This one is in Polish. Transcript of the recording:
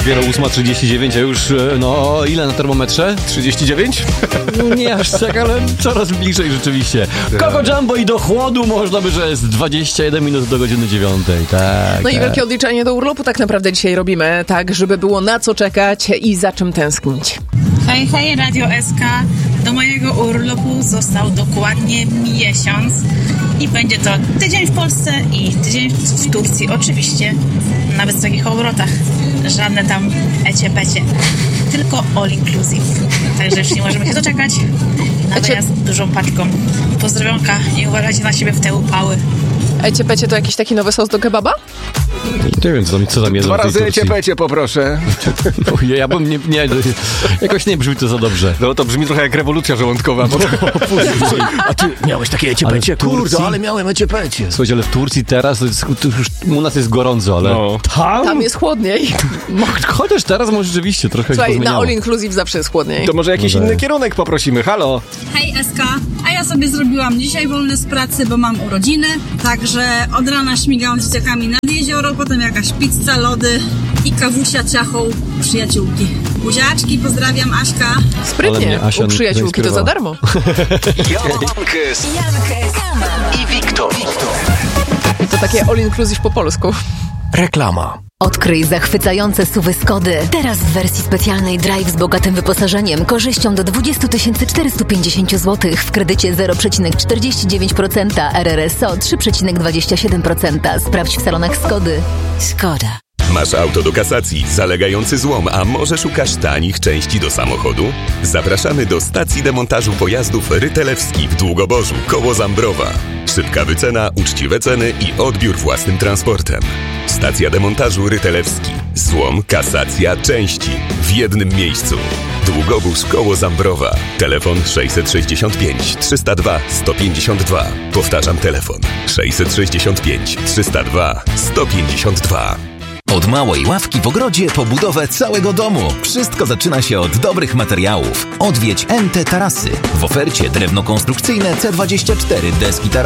Dopiero 8:39, a już, ile na termometrze? 39? Nie aż tak, ale coraz bliżej rzeczywiście. Coco Jumbo i do chłodu można by, że jest 21 minut do godziny 9. Tak. No i wielkie odliczenie do urlopu tak naprawdę dzisiaj robimy, tak, żeby było na co czekać i za czym tęsknić. Hej, hej, Radio SK. Do mojego urlopu został dokładnie miesiąc i będzie to tydzień w Polsce i tydzień w Turcji. Oczywiście na wysokich obrotach. Żadne tam ecie-pecie. Tylko all inclusive. Także już nie możemy się doczekać. Na dojazd dużą paczką. Pozdrowionka i uważajcie na siebie w te upały. Ecie-pecie to jakiś taki nowy sos do kebaba? Nie wiem, co tam jest. 2 razy ecie-pecie poproszę. Ja bym nie, jakoś nie brzmi to za dobrze. No to brzmi trochę jak rewolucja żołądkowa. A ty miałeś takie ecie-pecie? Kurde, ale miałem ecie-pecie. Słuchajcie, ale w Turcji teraz to już u nas jest gorąco, ale Tam jest chłodniej. Chociaż teraz może rzeczywiście trochę się Słuchaj, na pozmieniało. all inclusive zawsze jest chłodniej. To może jakiś inny kierunek poprosimy. Halo? Hej SK, a ja sobie zrobiłam dzisiaj wolne z pracy, bo mam urodziny, także od rana śmigałam z dzieciakami nad jezioro, potem jakaś pizza, lody i kawusia ciachą przyjaciółki. Buziaczki, pozdrawiam, Aśka. Ale Sprytnie, mnie Asia u przyjaciółki to za darmo. Jankes i Wiktor. To takie all inclusive po polsku. Reklama. Odkryj zachwycające SUV-y Skody. Teraz w wersji specjalnej Drive z bogatym wyposażeniem, korzyścią do 20 450 zł w kredycie 0,49%, RRSO 3,27%. Sprawdź w salonach Skody. Skoda. Masz auto do kasacji, zalegający złom, a może szukasz tanich części do samochodu? Zapraszamy do stacji demontażu pojazdów Rytelewski w Długoborzu, koło Zambrowa. Szybka wycena, uczciwe ceny i odbiór własnym transportem. Stacja demontażu Rytelewski. Złom, kasacja, części w jednym miejscu. Długobóz koło Zambrowa. Telefon 665 302 152. Powtarzam telefon 665 302 152. Od małej ławki w ogrodzie po budowę całego domu. Wszystko zaczyna się od dobrych materiałów. Odwiedź MT Tarasy. W ofercie drewno konstrukcyjne C24, deski tarasy